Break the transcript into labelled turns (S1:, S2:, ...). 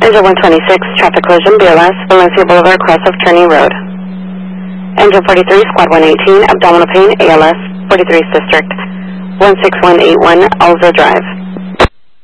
S1: Engine 126, traffic collision, BLS, Valencia Boulevard, cross of Turney Road. Engine 43, squad 118, abdominal pain, ALS, 43rd District, 16181, Alza Drive.